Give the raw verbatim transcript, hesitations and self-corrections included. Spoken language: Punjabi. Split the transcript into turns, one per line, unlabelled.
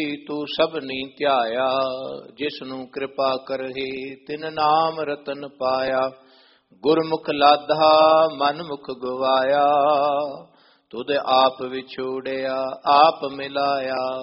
ਤੂੰ ਸਭਨੀ ਧਿਆਇਆ, ਜਿਸਨੂੰ ਕਿਰਪਾ ਕਰਹੀ ਤਿਨ ਨਾਮ ਰਤਨ ਪਾਇਆ। ਗੁਰਮੁਖ ਲਾਧਾ ਮਨ ਮੁਖ ਗਵਾਇਆ, ਤੁਧ ਆਪ ਵਿਛੋੜਿਆ ਆਪ ਮਿਲਾਇਆ।